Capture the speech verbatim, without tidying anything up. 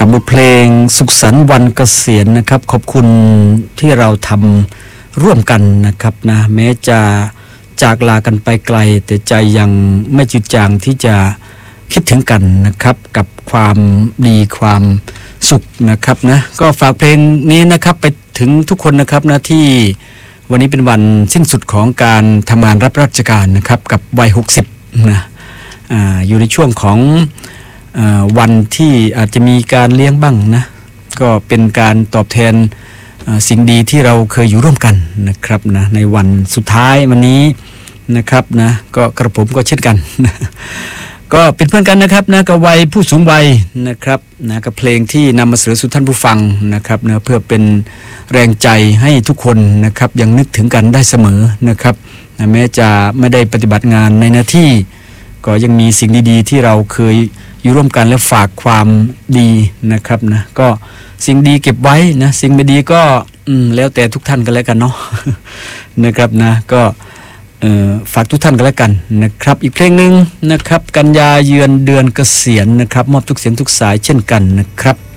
กับบทเพลงสุขสันต์วันเกษียณนะครับขอบคุณที่เราทำร่วมกันนะครับนะแม้จะจากลากันไปไกลแต่ใจยังไม่จืดจางที่จะคิดถึงกันนะครับกับความดีความสุขนะครับนะก็ฝากเพลงนี้นะครับไปถึงทุกคนนะครับนะที่วันนี้เป็นวันสิ้นสุดของการทำงานรับราชการนะครับกับวัยหกสิบนะอ่าอยู่ในช่วงของวันที่อาจจะมีการเลี้ยงบ้างนะก็เป็นการตอบแทนสิ่งดีที่เราเคยอยู่ร่วมกันนะครับนะในวันสุดท้ายวันนี้นะครับนะก็กระผมก็เช่นกันนะก็เป็นเพื่อนกันนะครับนะกับวัยผู้สูงวัยนะครับนะกับเพลงที่นำมาเสนอสู่ท่านผู้ฟังนะครับนะเพื่อเป็นแรงใจให้ทุกคนนะครับยังนึกถึงกันได้เสมอนะครับนะแม้จะไม่ได้ปฏิบัติงานในหน้าที่ก็ยังมีสิ่งดีๆที่เราเคยอยู่ร่วมกันและฝากความดีนะครับนะก็สิ่งดีเก็บไว้นะสิ่งไม่ดีก็อืมแล้วแต่ทุกท่านกันแล้วกันเนาะ นะครับนะก็เอ่อฝากทุกท่านกันแล้วกันนะครับอีกเพลงนึงนะครับกันยาเยือนเดือนเกษียณนะครับมอบทุกเสียงทุกสายเช่นกันนะครับ